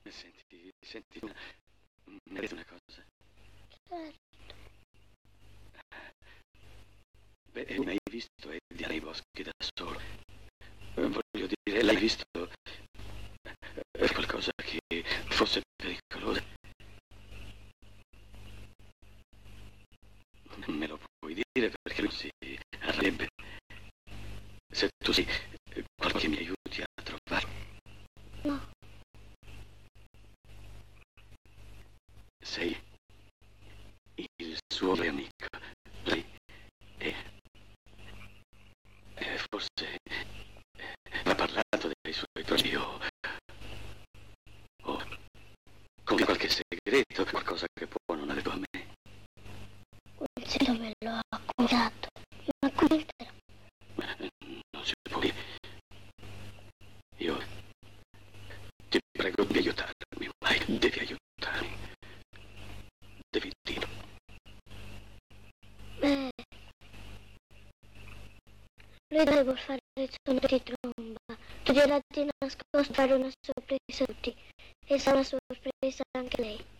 Senti, tu mi hai detto una cosa? Certo. Beh, mi hai visto Eddie nei boschi da solo. Voglio dire, l'hai visto qualcosa che fosse pericoloso? Me lo puoi dire perché lui si arrebbe. Se tu sei qualcuno che mi aiuti a trovarlo. No. Sei il suo amico. Lei forse ha parlato dei suoi problemi o con qualche segreto, qualcosa che può non aver detto a me. Se me lo ha accusato. Ma come Non si può dire. Io ti prego di aiutarmi, Mike, devi aiutarmi. Devi dirlo. Beh, lui deve fare il suono di tromba. Tu gliela di nascosto fare una sorpresa a tutti. E sarà una sorpresa anche lei.